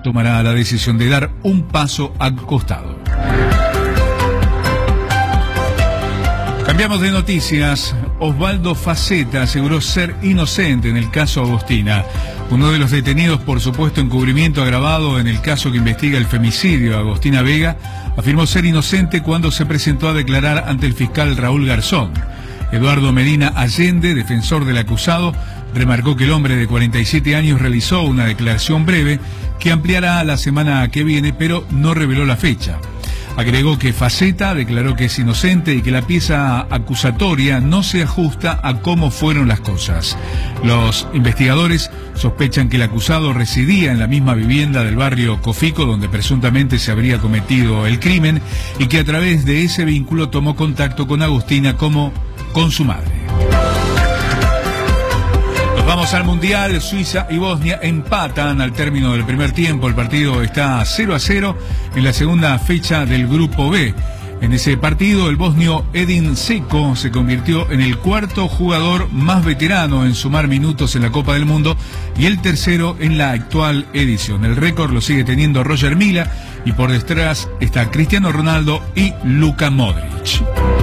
tomará la decisión de dar un paso al costado. Cambiamos de noticias. Osvaldo Faceta aseguró ser inocente en el caso Agostina. Uno de los detenidos por supuesto encubrimiento agravado en el caso que investiga el femicidio de Agostina Vega afirmó ser inocente cuando se presentó a declarar ante el fiscal Raúl Garzón. Eduardo Medina Allende, defensor del acusado, remarcó que el hombre de 47 años realizó una declaración breve que ampliará la semana que viene, pero no reveló la fecha. Agregó que Faceta declaró que es inocente y que la pieza acusatoria no se ajusta a cómo fueron las cosas. Los investigadores sospechan que el acusado residía en la misma vivienda del barrio Cofico, donde presuntamente se habría cometido el crimen, y que a través de ese vínculo tomó contacto con Agostina como con su madre. Vamos al Mundial. Suiza y Bosnia empatan al término del primer tiempo. El partido está 0-0 en la segunda fecha del Grupo B. En ese partido, el bosnio Edin Dzeko se convirtió en el cuarto jugador más veterano en sumar minutos en la Copa del Mundo y el tercero en la actual edición. El récord lo sigue teniendo Roger Milla y por detrás está Cristiano Ronaldo y Luka Modric.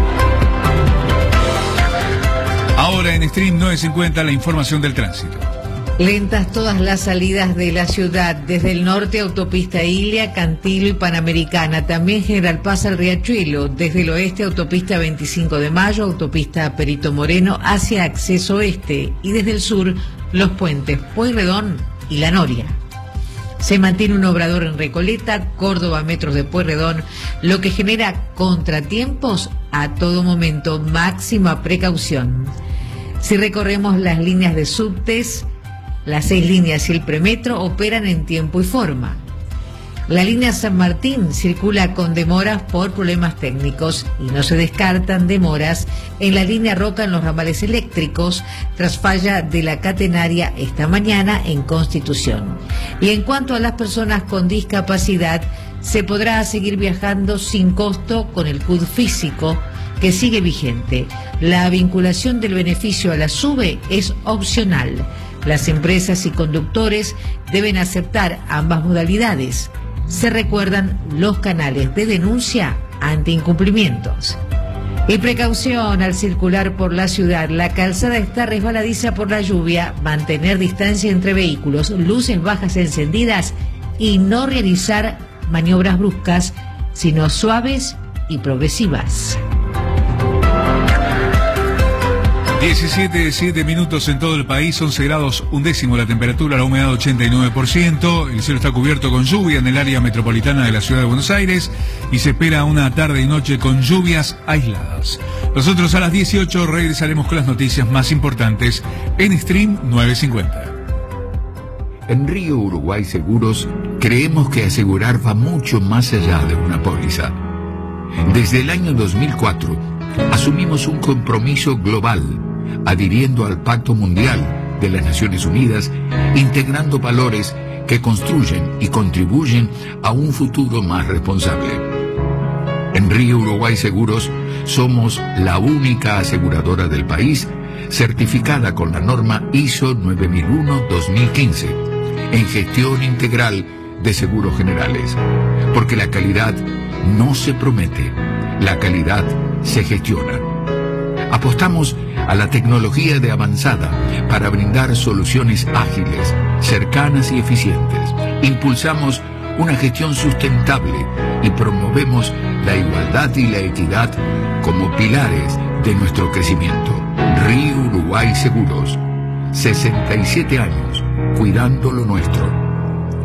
Ahora en Stream 950 la información del tránsito. Lentas todas las salidas de la ciudad, desde el norte autopista Ilia, Cantilo y Panamericana, también General Paz al Riachuelo, desde el oeste autopista 25 de Mayo, autopista Perito Moreno hacia acceso oeste y desde el sur los puentes Pueyrredón y La Noria. Se mantiene un obrador en Recoleta, Córdoba, metros de Pueyrredón, lo que genera contratiempos a todo momento, máxima precaución. Si recorremos las líneas de subtes, las 6 líneas y el premetro operan en tiempo y forma. La línea San Martín circula con demoras por problemas técnicos y no se descartan demoras en la línea Roca en los ramales eléctricos tras falla de la catenaria esta mañana en Constitución. Y en cuanto a las personas con discapacidad, se podrá seguir viajando sin costo con el CUD físico que sigue vigente. La vinculación del beneficio a la SUBE es opcional. Las empresas y conductores deben aceptar ambas modalidades. Se recuerdan los canales de denuncia ante incumplimientos. Y precaución al circular por la ciudad. La calzada está resbaladiza por la lluvia. Mantener distancia entre vehículos, luces bajas encendidas y no realizar maniobras bruscas, sino suaves y progresivas. 17 minutos en todo el país, 11 grados 1 la temperatura, la humedad 89%, el cielo está cubierto con lluvia en el área metropolitana de la ciudad de Buenos Aires y se espera una tarde y noche con lluvias aisladas. Nosotros a las 18 regresaremos con las noticias más importantes en Stream 950. En Río Uruguay Seguros creemos que asegurar va mucho más allá de una póliza. Desde el año 2004 asumimos un compromiso global, adhiriendo al Pacto Mundial de las Naciones Unidas, integrando valores que construyen y contribuyen a un futuro más responsable. En Río Uruguay Seguros somos la única aseguradora del país certificada con la norma ISO 9001-2015 en gestión integral de seguros generales, porque la calidad no se promete, la calidad se gestiona. Apostamos a la tecnología de avanzada para brindar soluciones ágiles, cercanas y eficientes. Impulsamos una gestión sustentable y promovemos la igualdad y la equidad como pilares de nuestro crecimiento. Río Uruguay Seguros, 67 años, cuidando lo nuestro.